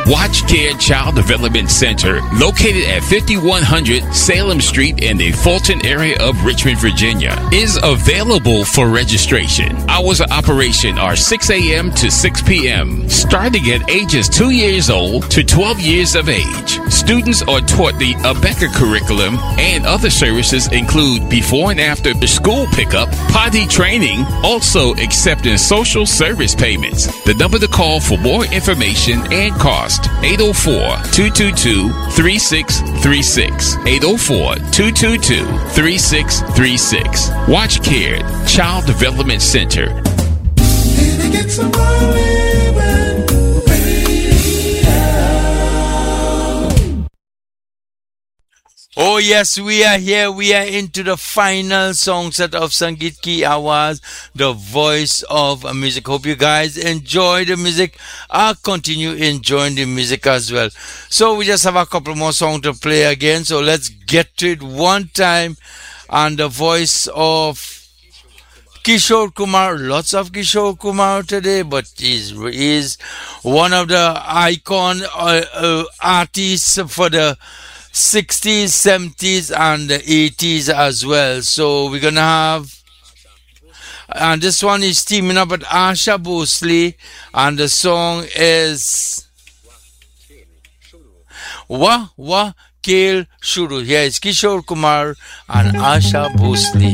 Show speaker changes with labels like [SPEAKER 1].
[SPEAKER 1] Watch Care Child Development Center, located at 5100 Salem Street in the Fulton area of Richmond, Virginia, is available for registration. Hours of operation are 6 a.m. to 6 p.m., starting at ages 2 years old to 12 years of age. Students are taught the ABECA curriculum, and other services include before and after the school pickup, potty training, also accepting social service payments. The number to call for more information and cost, 804-222-3636. 804-222-3636. Watch Care Child Development Center.
[SPEAKER 2] Oh yes, we are here. We are into the final song set of Sangeet Ki Awaaz, the voice of music. Hope you guys enjoy the music. I'll continue enjoying the music as well. So we just have a couple more songs to play again. So let's get to it one time. And the voice of Kishore Kumar, lots of Kishore Kumar today, but he's one of the icon artists for the 60s, 70s, and the 80s as well. So we're gonna have, and this one is teaming up with Asha Bhosle, and the song is Wah Wah Kel Shuru. Here is Kishore Kumar and Asha Bhosle.